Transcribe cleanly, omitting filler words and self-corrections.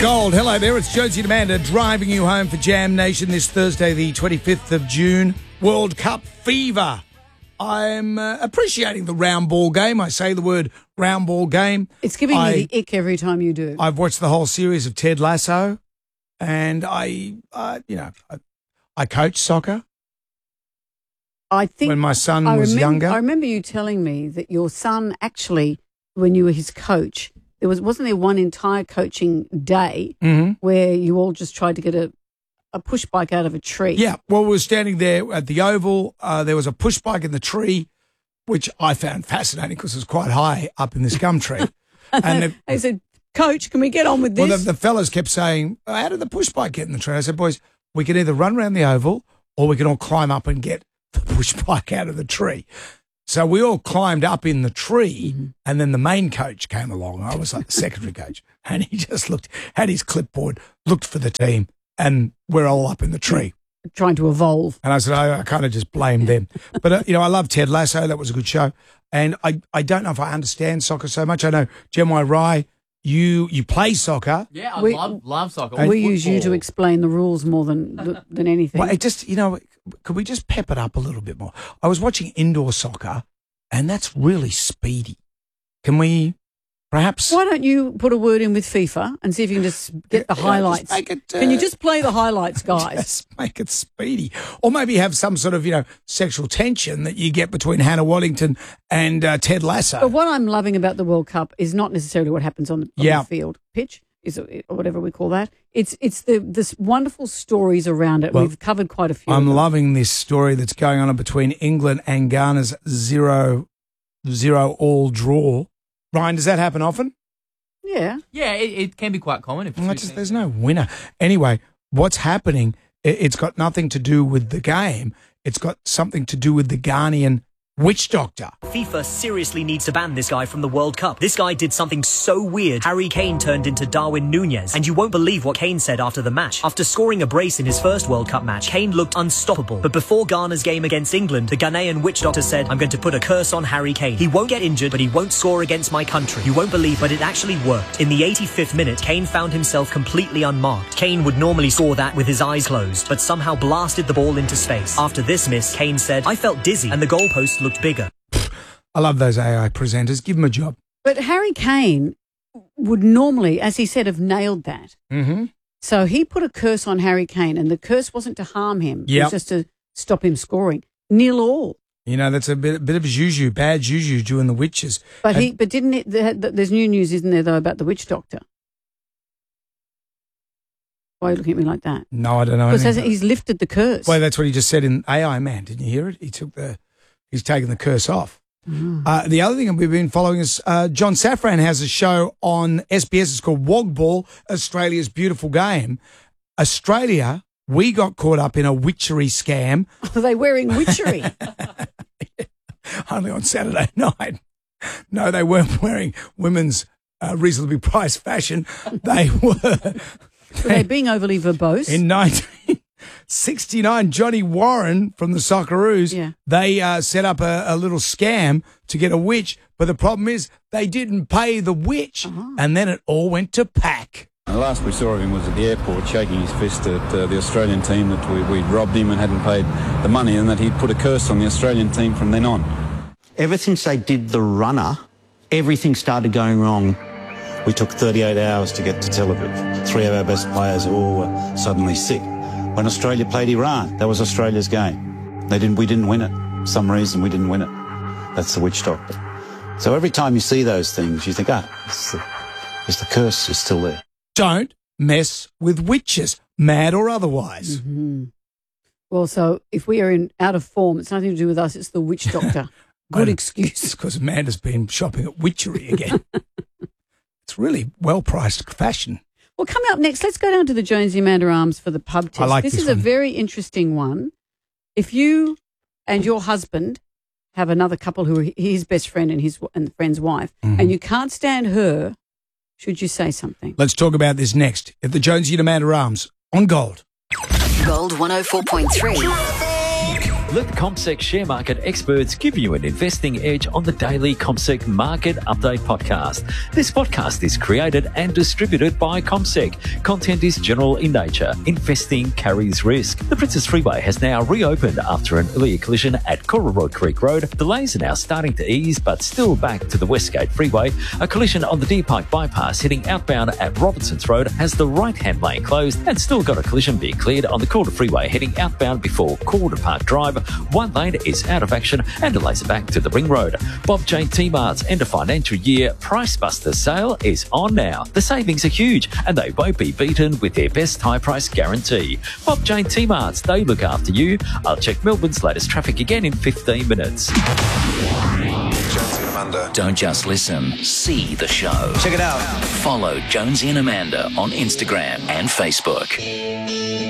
Gold. Hello there, it's Josie and Amanda driving you home for Jam Nation this Thursday, the 25th of June. World Cup fever. I'm appreciating the round ball game. I say the word round ball game. It's giving me the ick every time you do. I've watched the whole series of Ted Lasso, and I coach soccer. I think when my son was younger. I remember you telling me that your son actually, when you were his coach, wasn't there one entire coaching day where you all just tried to get a push bike out of a tree? Yeah, well, we were standing there at the Oval. There was a push bike in the tree, which I found fascinating because it was quite high up in this gum tree. And they said, "Coach, can we get on with this?" Well, the fellas kept saying, "How did the push bike get in the tree?" I said, "Boys, we can either run around the Oval or we can all climb up and get the push bike out of the tree." So we all climbed up in the tree, and then the main coach came along. I was like the secondary coach, and he just had his clipboard, looked for the team, and we're all up in the tree. Trying to evolve. And I said, I kind of just blamed them. But, I love Ted Lasso. That was a good show. And I don't know if I understand soccer so much. I know, Gemai Rai, you play soccer. Yeah, I love soccer. We use you to explain the rules more than anything. Well, it just, could we just pep it up a little bit more? I was watching indoor soccer, and that's really speedy. Can we perhaps... Why don't you put a word in with FIFA and see if you can just get the highlights? Just make it, can you just play the highlights, guys? Just make it speedy. Or maybe have some sort of, sexual tension that you get between Hannah Waddington and Ted Lasso. But what I'm loving about the World Cup is not necessarily what happens on the field, pitch, or whatever we call that. It's this wonderful stories around it. Well, we've covered quite a few. I'm loving this story that's going on between England and Ghana's 0-0 all draw. Ryan, does that happen often? Yeah. Yeah, it can be quite common. There's no winner. Anyway, what's happening, it's got nothing to do with the game. It's got something to do with the Ghanaian witch doctor. FIFA seriously needs to ban this guy from the World Cup. This guy did something so weird. Harry Kane turned into Darwin Núñez. And you won't believe what Kane said after the match. After scoring a brace in his first World Cup match, Kane looked unstoppable. But before Ghana's game against England, the Ghanaian witch doctor said, "I'm going to put a curse on Harry Kane. He won't get injured, but he won't score against my country." You won't believe, but it actually worked. In the 85th minute, Kane found himself completely unmarked. Kane would normally score that with his eyes closed, but somehow blasted the ball into space. After this miss, Kane said, "I felt dizzy," and the goalpost looked bigger. I love those AI presenters. Give them a job. But Harry Kane would normally, as he said, have nailed that. Mm-hmm. So he put a curse on Harry Kane, and the curse wasn't to harm him. It was just to stop him scoring. 0-0. That's a bit of juju, bad juju doing the witches. But didn't it? There's new news, isn't there, though, about the witch doctor? Why are you looking at me like that? No, I don't know. Because he's lifted the curse. Well, that's what he just said in AI Man. Didn't you hear it? He's taken the curse off. The other thing we've been following is John Safran has a show on SBS. It's called Wogball, Australia's Beautiful Game. Australia, we got caught up in a witchery scam. Are they wearing witchery? Only on Saturday night. No, they weren't wearing women's reasonably priced fashion. They were. Were they being overly verbose? In 1969, Johnny Warren from the Socceroos, they set up a little scam to get a witch, but the problem is they didn't pay the witch, and then it all went to pack. The last we saw of him was at the airport shaking his fist at the Australian team that we'd robbed him and hadn't paid the money, and that he'd put a curse on the Australian team from then on. Ever since they did the runner, everything started going wrong. We took 38 hours to get to Tel Aviv. 3 of our best players all were suddenly sick. When Australia played Iran, that was Australia's game. We didn't win it. For some reason, we didn't win it. That's the witch doctor. So every time you see those things, you think, just the curse is still there. Don't mess with witches, mad or otherwise. Mm-hmm. Well, so if we are out of form, it's nothing to do with us, it's the witch doctor. Good excuse. It's because Amanda's been shopping at witchery again. It's really well-priced fashion. Well, coming up next, let's go down to the Jonesy Amanda Arms for the pub test. I like this this is one. A very interesting one. If you and your husband have another couple who are his best friend and the friend's wife, and you can't stand her, should you say something? Let's talk about this next at the Jonesy and Amanda Arms on Gold. Gold 104.3. Let the CommSec share market experts give you an investing edge on the daily CommSec Market Update podcast. This podcast is created and distributed by CommSec. Content is general in nature. Investing carries risk. The Princess Freeway has now reopened after an earlier collision at Cooroy Creek Road. Delays are now starting to ease, but still back to the Westgate Freeway. A collision on the Deer Park bypass heading outbound at Robertsons Road has the right-hand lane closed and still got a collision being cleared on the Calder Freeway heading outbound before Calder Park Drive. One lane is out of action and delays are back to the Ring Road. Bob Jane T-Mart's end of financial year Price Buster sale is on now. The savings are huge and they won't be beaten with their best high price guarantee. Bob Jane T-Mart's, they look after you. I'll check Melbourne's latest traffic again in 15 minutes. Don't just listen, see the show. Check it out. Follow Jonesy and Amanda on Instagram and Facebook.